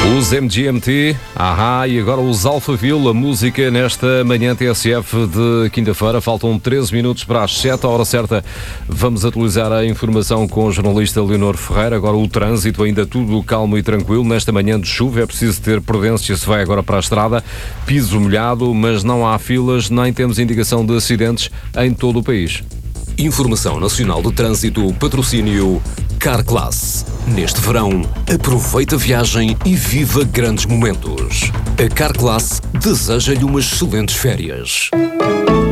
Os MGMT, e agora os Alphaville, a música nesta manhã TSF de quinta-feira. Faltam 13 minutos para as 7, a hora certa. Vamos atualizar a informação com o jornalista Leonor Ferreira. Agora o trânsito, ainda tudo calmo e tranquilo. Nesta manhã de chuva é preciso ter prudência se vai agora para a estrada. Piso molhado, mas não há filas, nem temos indicação de acidentes em todo o país. Informação Nacional de Trânsito, patrocínio Carclass. Neste verão, aproveita a viagem e viva grandes momentos. A Carclass deseja-lhe umas excelentes férias.